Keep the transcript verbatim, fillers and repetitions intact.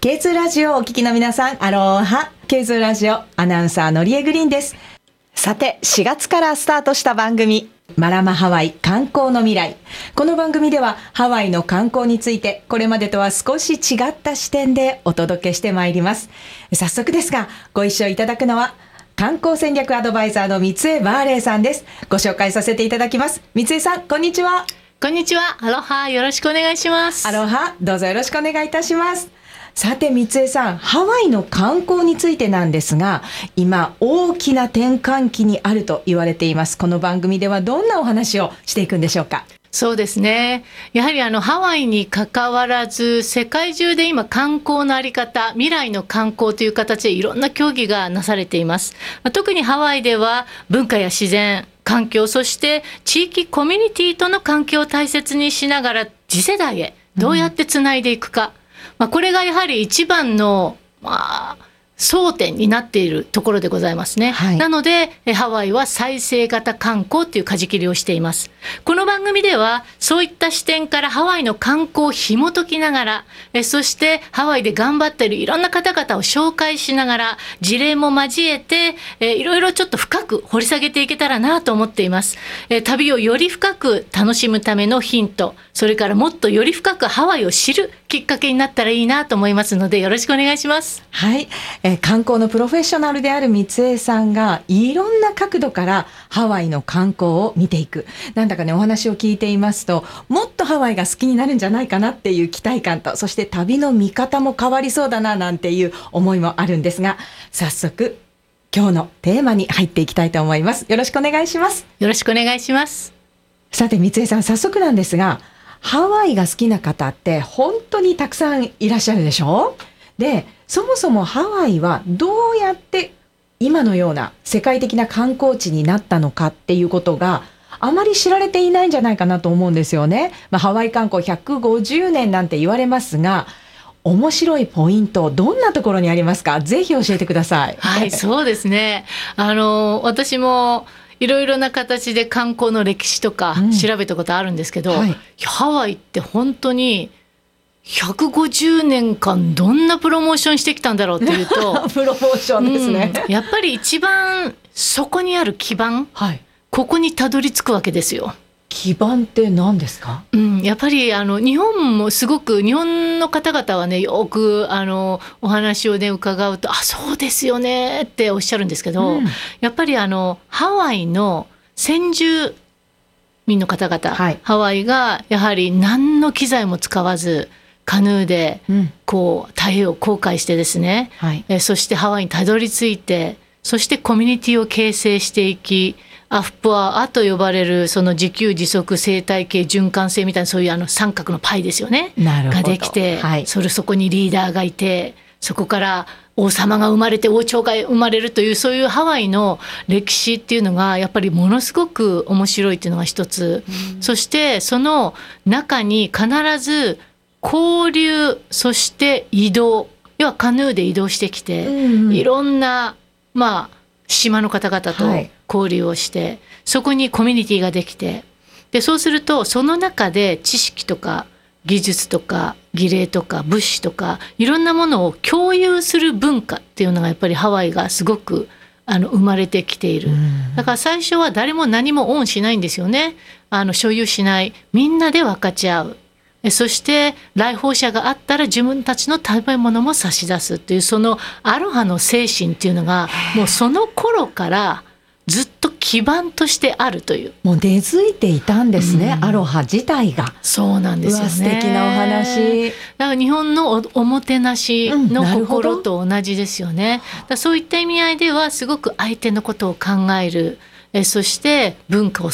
ケーツー ラジオをお聞きの皆さん、アローハ。ケーツー ラジオアナウンサーのりえグリーンです。さて、しがつからスタートした番組、マラマハワイ観光の未来。この番組ではハワイの観光について、これまでとは少し違った視点でお届けしてまいります。早速ですが、ご一緒いただくのは観光戦略アドバイザーの三江バーレイさんです。ご紹介させていただきます。三江さん、こんにちは。 こんにちは。アロハ、よろしくお願いします。 アロハ、どうぞよろしくお願いいたします。さて三江さん、ハワイの観光についてなんですが、今大きな転換期にあると言われています。この番組ではどんなお話をしていくんでしょうか？ そうですね。やはりあのハワイに関わらず、世界中で今観光のあり方、未来の観光という形でいろんな協議がなされています。特にハワイでは文化や自然、環境、そして地域コミュニティとの関係を大切にしながら次世代へどうやってつないでいくか、うんまあ、これがやはり一番の、まあ、争点になっているところでございますね、はい、なのでハワイは再生型観光という舵切りをしています。この番組ではそういった視点からハワイの観光を紐解きながら、えそしてハワイで頑張っているいろんな方々を紹介しながら事例も交えてえいろいろちょっと深く掘り下げていけたらなと思っています。え旅をより深く楽しむためのヒント、それからもっとより深くハワイを知るきっかけになったらいいなと思いますので、よろしくお願いします。 はい、えー、観光のプロフェッショナルである三江さんがいろんな角度からハワイの観光を見ていく。なんだかね、お話を聞いていますと、もっとハワイが好きになるんじゃないかなっていう期待感と、そして旅の見方も変わりそうだななんていう思いもあるんですが、早速今日のテーマに入っていきたいと思います。よろしくお願いします。 よろしくお願いします。 さて三江さん、早速なんですが、ハワイが好きな方って本当にたくさんいらっしゃるでしょ？で、そもそもハワイはどうやって今のような世界的な観光地になったのかっていうことがあまり知られていないんじゃないかなと思うんですよね。まあ、ハワイ観光ひゃくごじゅうねんなんて言われますが、面白いポイントどんなところにありますか？ぜひ教えてください。 はい、そうですね。あの私もいろいろな形で観光の歴史とか調べたことあるんですけど、うんはい、ハワイって本当にひゃくごじゅうねんかんどんなプロモーションしてきたんだろうというとプロモーションですね、 うん、やっぱり一番そこにある基盤、はい、ここにたどり着くわけですよ。 基盤って何ですか？ うん、やっぱりあの日本もすごく日本の方々はね、よくあのお話をね伺うと、あ、そうですよねっておっしゃるんですけど、うん、やっぱりあのハワイの先住民の方々、はい、ハワイがやはり何の機材も使わずカヌーでこう太平洋を航海してですね、はい、えそしてハワイにたどり着いて、そしてコミュニティを形成していき、アフプアアと呼ばれるその自給自足生態系循環性みたいな、そういうあの三角のパイですよねができて、はい、それそこにリーダーがいて、そこから王様が生まれて王朝が生まれるという、そういうハワイの歴史っていうのがやっぱりものすごく面白いっていうのが一つ、うん、そしてその中に必ず交流、そして移動、要はカヌーで移動してきて、うんうん、いろんなまあ島の方々と交流をして、はい、そこにコミュニティができて、でそうするとその中で知識とか技術とか儀礼とか物資とかいろんなものを共有する文化っていうのがやっぱりハワイがすごくあの生まれてきている。だから最初は誰も何もオンしないんですよね。あの所有しない、みんなで分かち合う。そして来訪者があったら自分たちの食べ物も差し出すっていう、そのアロハの精神っていうのがもうその頃からずっと基盤としてあるという、 もう根付いていたんですね、うん、アロハ自体が。 そうなんですよね。 素敵なお話だから日本の お, おもてなしの心と同じですよね、うん、だからそういった意味合いではすごく相手のことを考える、えそして文化を